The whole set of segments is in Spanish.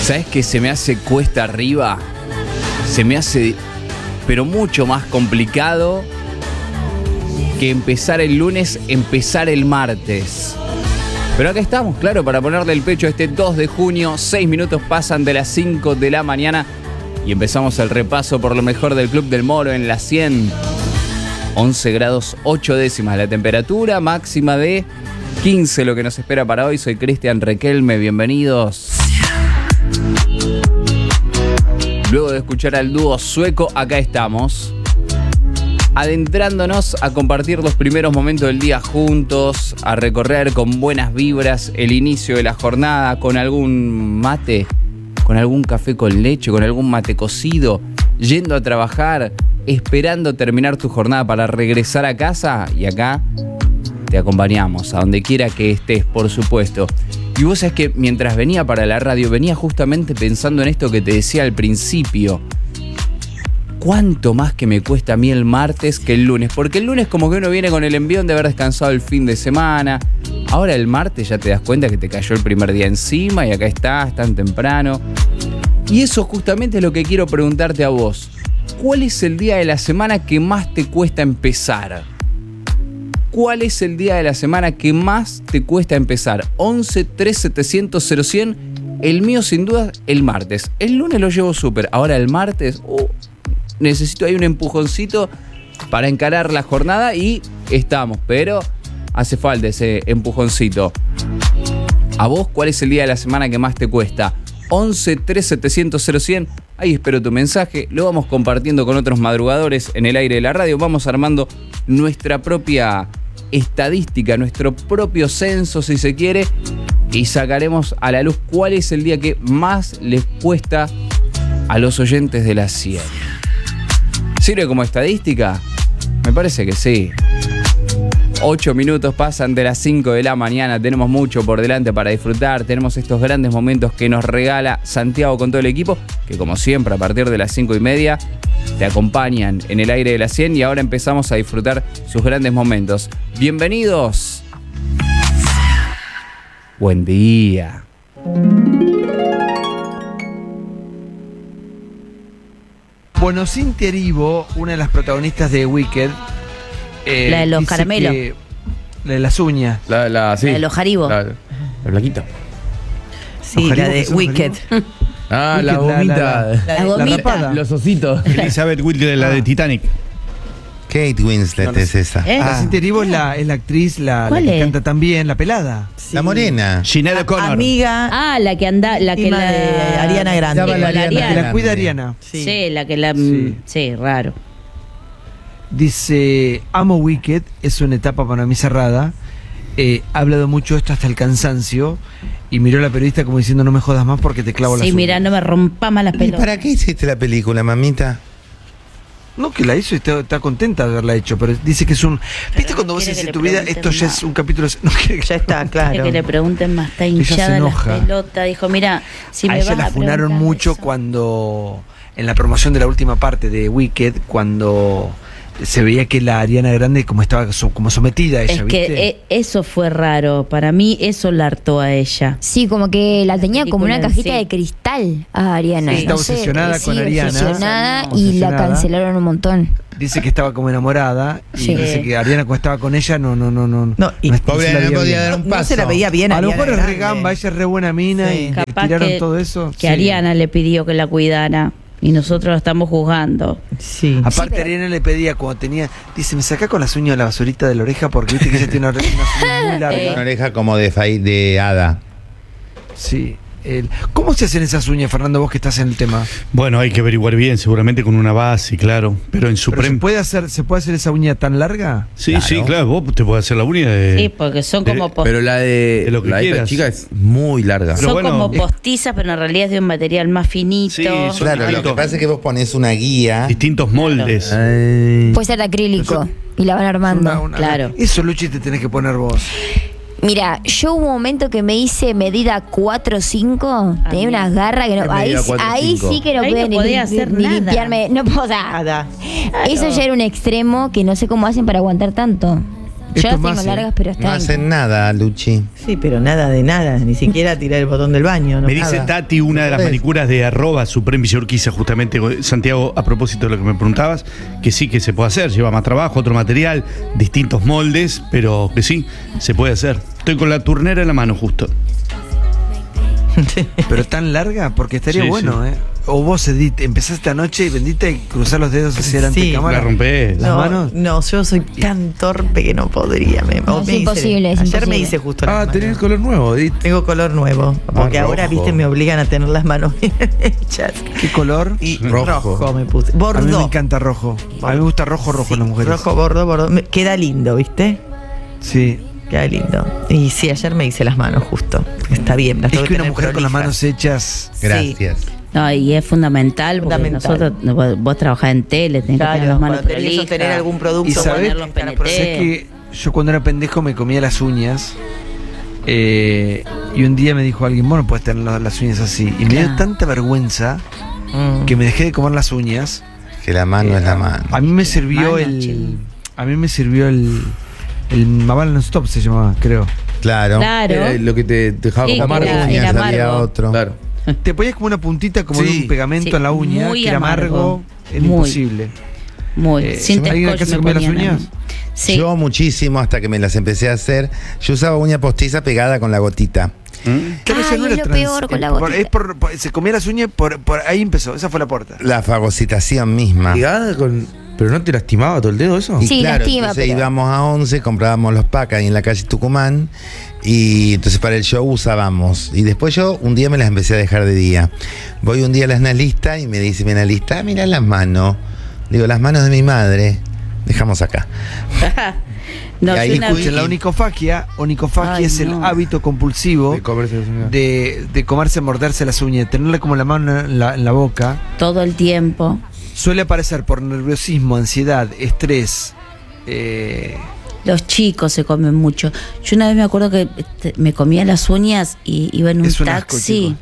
¿Sabes qué se me hace cuesta arriba? Se me hace, pero mucho más complicado que empezar el lunes, empezar el martes. Pero acá estamos, claro, para ponerle el pecho a este 2 de junio. 6 minutos pasan de las 5 de la mañana y empezamos el repaso por lo mejor del Club del Moro en la 100. 11 grados 8 décimas la temperatura, máxima de 15 lo que nos espera para hoy. Soy Cristian Requelme, bienvenidos. Luego de escuchar al dúo sueco, acá estamos, adentrándonos a compartir los primeros momentos del día juntos, a recorrer con buenas vibras el inicio de la jornada, con algún mate, con algún café con leche, con algún mate cocido, yendo a trabajar, esperando terminar tu jornada para regresar a casa, y acá te acompañamos a donde quiera que estés, por supuesto. Y vos sabés que mientras venía para la radio, venía justamente pensando en esto que te decía al principio. ¿Cuánto más que me cuesta a mí el martes que el lunes? Porque el lunes como que uno viene con el envión de haber descansado el fin de semana. Ahora el martes ya te das cuenta que te cayó el primer día encima y acá estás tan temprano. Y eso justamente es lo que quiero preguntarte a vos. ¿Cuál es el día de la semana que más te cuesta empezar? ¿Cuál es el día de la semana que más te cuesta empezar? 11 3 700 0100. El mío sin duda el martes. El lunes lo llevo súper. Ahora el martes necesito ahí un empujoncito para encarar la jornada y estamos. Pero hace falta ese empujoncito. ¿A vos cuál es el día de la semana que más te cuesta? 11 3 700 0100. Ahí espero tu mensaje. Lo vamos compartiendo con otros madrugadores en el aire de la radio. Vamos armando nuestra propia estadística, nuestro propio censo, si se quiere, y sacaremos a la luz cuál es el día que más les cuesta a los oyentes de la 100. ¿Sirve como estadística? Me parece que sí. 8 minutos pasan de las 5 de la mañana. Tenemos mucho por delante para disfrutar. Tenemos estos grandes momentos que nos regala Santiago con todo el equipo, que como siempre a partir de las 5:30 te acompañan en el aire de la 100 y ahora empezamos a disfrutar sus grandes momentos. Bienvenidos. Buen día. Bueno, Cynthia Erivo, una de las protagonistas de Wicked, la de los caramelos. La de las uñas. Sí. La de los Haribo. La blanquita. Sí, la de Wicked. Ah, la gomita. La gomita. Los ositos. Elizabeth Wilde, la de Titanic. Kate Winslet es esa. La Cynthia Erivo es la actriz, la que canta también, la pelada. La morena. Sinead O'Connor. Amiga. La que anda, la que prima la de Ariana Grande. La que la cuida Ariana. Sí, la que la sí, raro. Dice, amo Wicked, es una etapa para mí cerrada. Ha hablado mucho esto hasta el cansancio. Y miró a la periodista como diciendo, no me jodas más porque te clavo la uñas. Sí, mira, no me rompa más las ¿Y pelotas. para qué hiciste la película, mamita? No, que la hizo y está contenta de haberla hecho, pero dice que es un... ¿Viste cuando vos decís en tu vida, esto ya es un capítulo... No, Ya está, claro. Que le pregunten más, está hinchada la pelota. Dijo, mira, si a me ella vas la a funaron preguntar mucho eso. cuando... En la promoción de la última parte de Wicked, cuando se veía que la Ariana Grande como estaba como sometida a ella, Es ¿viste? que eso fue raro. Para mí eso la hartó a ella. Sí, como que la tenía como una película, cajita sí. de cristal a Ariana. Sí. Está obsesionada con Ariana. Obsesionada y Obsesionada. la cancelaron un montón. Dice que estaba como enamorada y Sí. dice que Ariana cuando estaba con ella no y Pobre, se la no veía podía bien. dar un No paso. se la veía bien. A lo Ariana mejor es re Grande. gamba, ella es re buena mina Sí. y le Capaz tiraron que, todo eso. que Sí. Ariana le pidió que la cuidara y nosotros la estamos juzgando. Sí. Aparte Ariana le pedía cuando tenía, dice, me saca con las uñas de la basurita de la oreja porque viste que ella tiene unas uñas muy Una largas. oreja como de hada. Sí. ¿Cómo se hacen esas uñas, Fernando, vos que estás en el tema? Bueno, hay que averiguar bien, seguramente con una base, claro. Pero en ¿Pero Supreme. ¿Se puede hacer esa uña tan larga? Sí, Claro. sí, claro. Vos te podés hacer la uña de. Sí, porque son como Pero la de lo que la de esta quieras. chica es muy larga. Pero son bueno, como postizas, pero en realidad es de un material más finito. Sí, son Claro, lo que distintos- pasa es que vos pones una guía. distintos moldes. Puede ser de acrílico y la van armando. Claro. Eso, Luchi, te tenés que poner vos. Mira, yo hubo un momento que me hice medida 4-5, tenía unas garras que no. ¿Qué Ahí, medida 4-5? ahí sí que no Ahí podía no ni, podía hacer ni nada. limpiarme. No puedo, o sea, Nada. eso ya era un extremo que no sé cómo hacen para aguantar tanto. Yo las Esto tengo más, largas, pero hasta No ahí. hacen nada, Luchi. Sí, pero nada de nada, ni siquiera tirar el botón del baño. No, Me dice nada. Tati, una de las ¿Ves? manicuras de @Supreme Urquiza, justamente, Santiago, a propósito de lo que me preguntabas, que sí que se puede hacer, lleva más trabajo, otro material, distintos moldes, pero que sí, se puede hacer. Estoy con la turnera en la mano justo. Pero tan larga, porque estaría Sí, bueno, sí. ¿eh? O vos, Edith, empezaste anoche y bendita y cruzar los dedos hacia delante Sí. de cámara. La rompés. Las No, manos. no, yo soy tan torpe que no podría. No, es imposible, es Ayer imposible. me hice justo las Ah, manos. tenés color nuevo, Edith. Tengo color nuevo, porque ahora, rojo. viste, me obligan a tener las manos bien hechas. ¿Qué color? Y Rojo. rojo me puse. A mí me Bordo. encanta rojo. A mí me gusta rojo en las mujeres. Rojo, bordo. Queda lindo, ¿viste? Sí. Queda lindo. Y sí, ayer me hice las manos justo. Está bien. Las Es tengo que una tener mujer con las prolijas. manos hechas. Gracias. No, y es fundamental, porque Fundamental. nosotros, vos trabajás en tele, tenés que tener Claro, las manos cuando tenés que prolijas. sostener algún producto. Y sabés poner los para PNT. Sé que yo cuando era pendejo me comía las uñas. Y un día me dijo alguien, bueno, puedes tener las uñas así. Y me dio Claro. tanta vergüenza Mm. que me dejé de comer las uñas. Que la mano es la mano. A mí me sirvió Mano, el. chico. A mí me sirvió el Maval Non Stop, se llamaba, creo. Claro. Claro. Era lo que te dejaba Sí, como amargo. era- Uñas, era había amargo. otro. Claro. Te ponías como una puntita como de Sí. un pegamento Sí, en la uña, muy que era amargo, amargo. era Muy. imposible. Muy. Sin ¿alguien acá tescocho se me comía las ponían a mí. uñas? Sí. Yo muchísimo hasta que me las empecé a hacer. Yo usaba uña postiza pegada con la gotita. Que a veces Ay, no es era lo peor con la gotita. se comía las uñas, por ahí empezó, esa fue la puerta. La fagocitación misma. Pegada con. ¿Pero no te lastimaba todo el dedo eso? Y Sí, claro, lastima, entonces pero- íbamos a 11, comprábamos los packs ahí en la calle Tucumán y entonces para el show usábamos. Y después yo un día me las empecé a dejar de día. Voy un día a la analista y me dice mi analista, mira las manos. Digo, las manos de mi madre. Dejamos acá. No, Y ahí yo una fui- vez- La onicofagia Ay, es el no. hábito compulsivo De comerse las uñas. de comerse, morderse las uñas, tenerle como la mano en la boca. todo el tiempo. Suele aparecer por nerviosismo, ansiedad, estrés. Los chicos se comen mucho. Yo una vez me acuerdo que me comía las uñas y iba en un Es un asco, taxi. chicos.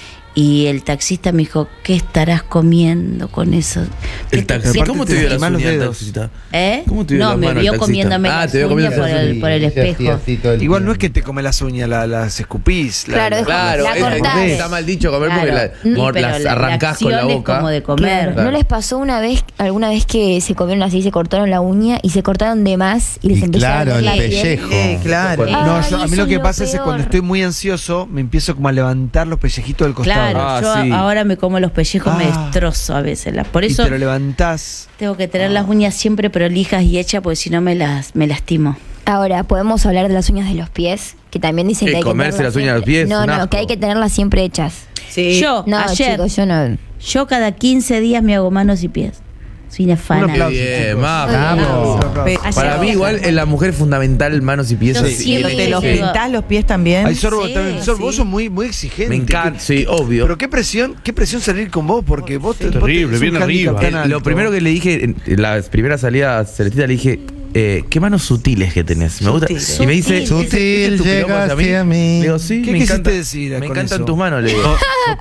Y el taxista me dijo, ¿qué estarás comiendo con eso? ¿Qué El te- taxi. aparte ¿Cómo te te vio las lastimás los uñas el dedos. taxista? ¿Eh? ¿Cómo te vio No, las me manos el vio taxista? comiéndome Ah, las te vio uñas comiendo por el espejo. Igual no es que te come las uñas, las escupís. Claro, es Claro, La cortás. está mal dicho comer Claro. porque Sí, pero las la arrancás con la acción es boca. como de comer. ¿No les pasó alguna vez que se comieron así, se cortaron la uña y se cortaron de más y les Y empezó claro, a doler el la piel? pellejo. Claro. Ay, No, a mí eso lo es que lo pasa es que cuando peor. estoy muy ansioso me empiezo como a levantar los pellejitos del costado. Claro, Ah, yo sí. ahora me como los pellejos, me Ah. destrozo a veces. Por Y eso te lo levantás. tengo que tener las uñas siempre prolijas y hechas, porque si no me lastimo. Ahora, ¿podemos hablar de las uñas de los pies? Que también dicen que hay que comerse tenerlas las uñas de los siempre- pies, No, un no, asco. que hay que tenerlas siempre hechas. Sí. Yo, No, ayer, chicos, yo no. yo cada 15 días me hago manos y pies. Soy una Un fanática. aplauso, Bien, chicos. más. Vamos. Para mí igual en la mujer es fundamental manos y pies. Yo así. sí, ¿Te los Sí. pintás los pies también? Ay, Sorbo, Sí, también, Sorbo, vos sí. sos muy exigente. Me encanta, sí, obvio. Pero qué presión salir con vos, porque vos te Terrible, sos bien un handicap arriba. tan alto. Lo primero que le dije en la primera salida Celestita le dije, qué manos sutiles que tenés. Me gusta. Sutiles. Y me dice, Sutil. Sutil, ¿ese es tu piropo hacia llegaste a mí. Le digo, sí, ¿Qué me quisiste encanta, decir me con encantan eso? tus manos, le digo.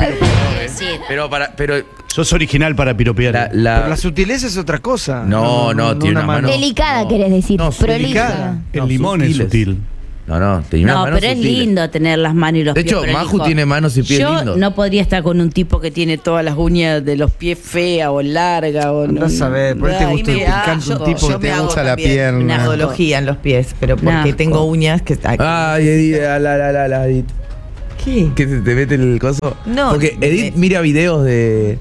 Sí. Pero Sos original para piropear. Pero la sutileza es otra cosa. No, tiene una mano. Delicada, no. querés decir. No, prolija. delicada. El No, limón es sutiles. sutil. No, tenía unas No, manos pero es sutiles. lindo tener las manos y los De pies hecho, prolijos. Maju tiene manos y pies Yo lindos. no podría estar con un tipo que tiene todas las uñas de los pies feas o largas. O Andás a ver, por ahí te Ay, gusta, me te da encanta un asco. tipo yo que me te hago gusta la también pierna. una podología en los pies, pero porque Asco. tengo uñas que... Ay, Edith, Edith. ¿Qué? ¿Que te mete el coso? No, Porque Edith mira videos de.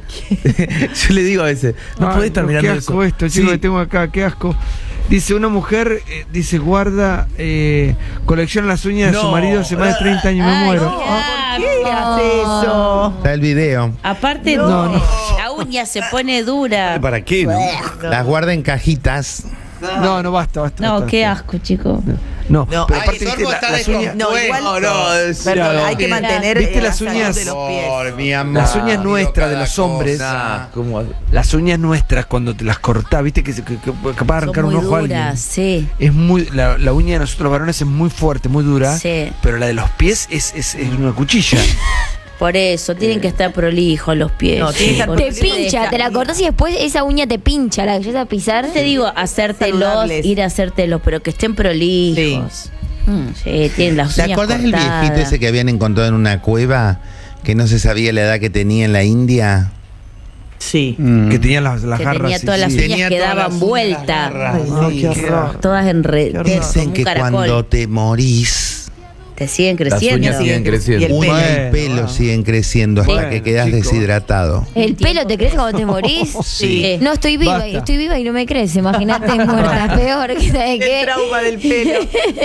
Yo le digo a veces, no Ay, podés estar mirando qué asco eso. esto, chicos, Sí. que tengo acá, qué asco. Dice, una mujer, dice, guarda, colecciona las uñas de su No. marido hace más de 30 años, me Ay, muero. qué asco. hace eso? Está el video. Aparte, No. la uña se pone dura. ¿Para qué? No? Las guarda en cajitas. No, basta. No, basta. qué asco, chico. No, No, pero ay, aparte, viste, las uñas, No, igual. es- Perdón, no, hay que mantener ¿Viste la las salud uñas? de los pies. mi amor. las uñas nuestras de Cada los hombres, cosa. ¿Cómo? las uñas nuestras cuando te las cortás, viste que capaz de arrancar Son un muy ojo a alguien. duras, sí. Es muy, la uña de nosotros los varones es muy fuerte, muy dura, Sí. pero la de los pies es una cuchilla. Por eso, tienen que estar prolijos los pies. No, tienen que estar Te Porque pincha, te la cortás y después esa uña te pincha, la que a pisar. te digo, hacértelos, Saludables. ir a hacértelos, pero que estén prolijos. Sí, tienen las ¿Te uñas acordás del cortadas. viejito ese que habían encontrado en una cueva que no se sabía la edad que tenía en la India? Sí. Que tenía las Que garras. tenía sí, todas las sí. uñas Tenía que todas daban las vuelta. garras, Ay, no, sí. qué horror. Todas enredadas. Dicen que cuando te morís, te siguen Las creciendo. uñas siguen creciendo. Y el uña pelo. y pelo siguen creciendo hasta Bueno, que quedas chicos. deshidratado. ¿El pelo te crece cuando te morís? Sí. No, estoy viva, Basta. y no me crece. Imagínate muerta, peor que sabes El qué. trauma del pelo.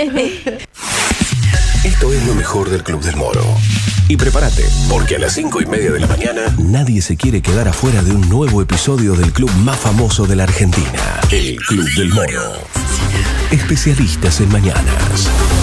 Esto es lo mejor del Club del Moro. Y prepárate, porque a las 5:30 de la mañana nadie se quiere quedar afuera de un nuevo episodio del club más famoso de la Argentina, el Club del Moro. Especialistas en mañanas.